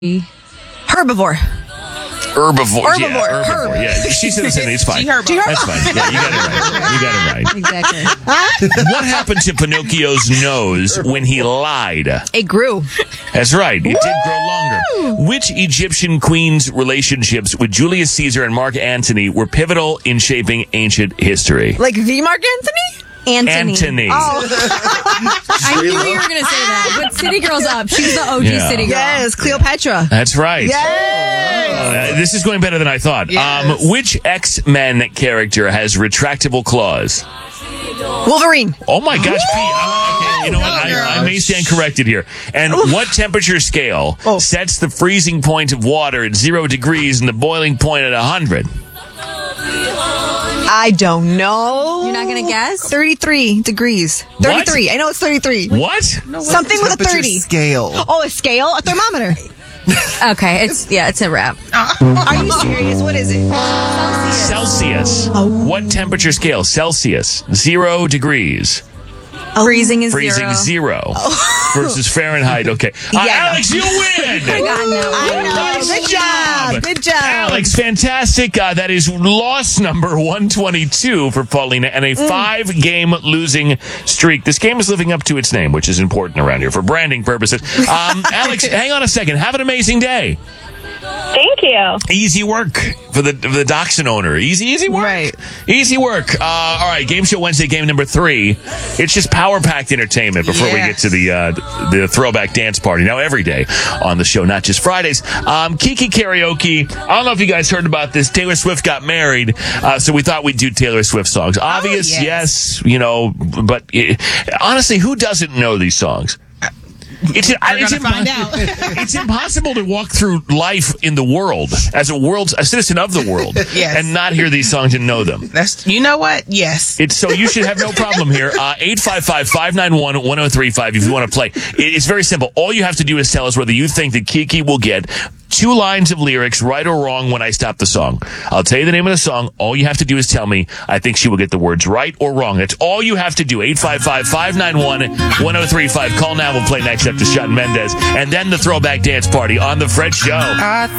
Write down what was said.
Herbivore. Herbivore. Yeah, Herbivore. herbivore. Yeah, she said the same thing. It's fine. G-Herbo. That's fine. Yeah, you got it right. Exactly. What happened to Pinocchio's nose when he lied? It grew. That's right. It did grow longer. Which Egyptian queen's relationships with Julius Caesar and Mark Antony were pivotal in shaping ancient history? Like the Mark Anthony? Antony. I knew you were going to say that. But City Girl's up. She's the OG Yeah. City Girl. Yes, Cleopatra. That's right. Yes. This is going better than I thought. Yes. Which X-Men character has retractable claws? Wolverine. Oh my gosh, Pete. Okay, you know what? I may stand corrected here. And what temperature scale sets the freezing point of water at 0 degrees and the boiling point at 100? I don't know. You're not going to guess? 33 degrees. 33. I know it's 33. What? Something with a 30. Scale. Oh, a scale? A thermometer. Okay, it's a wrap. Are you serious? What is it? Celsius. What temperature scale? Celsius. 0 degrees. Freezing is Freezing zero. 0 versus Fahrenheit. Okay. Alex, you win! I got no. I know. Good job. Good job. Alex, fantastic. That is loss number 122 for Paulina and a 5-game losing streak. This game is living up to its name, which is important around here for branding purposes. Alex, hang on a second. Have an amazing day. Thank you. Easy work for the dachshund owner. Easy work. Right. Easy work. All right, Game Show Wednesday, game number 3. It's just power-packed entertainment before we get to the throwback dance party. Now, every day on the show, not just Fridays. Kiki Karaoke. I don't know if you guys heard about this. Taylor Swift got married, so we thought we'd do Taylor Swift songs. Obvious, yes, you know, but honestly, who doesn't know these songs? It's impossible to walk through life in the world as a citizen of the world and not hear these songs and know them. You know what? Yes. So you should have no problem here. 855-591-1035 if you want to play. It's very simple. All you have to do is tell us whether you think that Kiki will get 2 lines of lyrics, right or wrong, when I stop the song. I'll tell you the name of the song. All you have to do is tell me I think she will get the words right or wrong. That's all you have to do. 855-591-1035. Call now. We'll play next after Shawn Mendes. And then the throwback dance party on The Fred Show.